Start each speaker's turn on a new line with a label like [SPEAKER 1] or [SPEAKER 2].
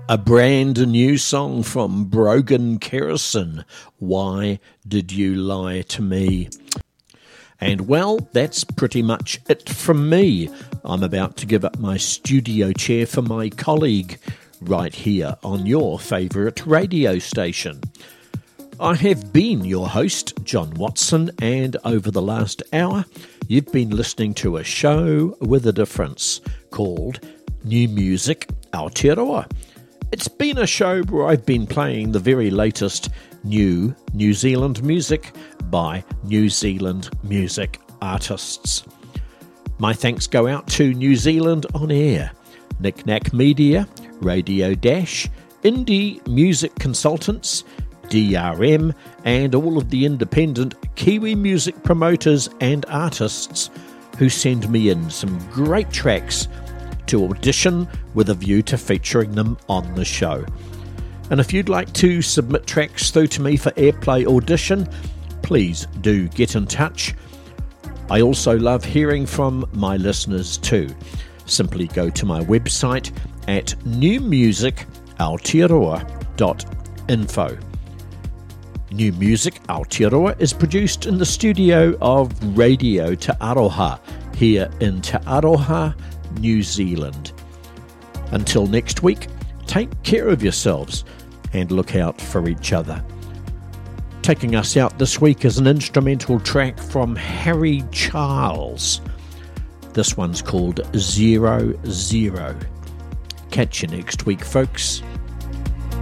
[SPEAKER 1] A brand new song from Brogan Kerrison, Why Did You Lie to Me? And well, that's pretty much it from me. I'm about to give up my studio chair for my colleague right here on your favourite radio station. I have been your host, John Watson, and over the last hour, you've been listening to a show with a difference called New Music Aotearoa. It's been a show where I've been playing the very latest new New Zealand music by New Zealand music artists. My thanks go out to New Zealand On Air, Knick Knack Media, Radio Dash, Indie Music Consultants, DRM, and all of the independent Kiwi music promoters and artists who send me in some great tracks to audition with a view to featuring them on the show. And if you'd like to submit tracks through to me for airplay audition, please do get in touch. I also love hearing from my listeners too. Simply go to my website at newmusicaotearoa.info. New Music Aotearoa is produced in the studio of Radio Te Aroha here in Te Aroha, New Zealand. Until next week, take care of yourselves and look out for each other. Taking us out this week is an instrumental track from Harry Charles. This one's called 00. Catch you next week, folks.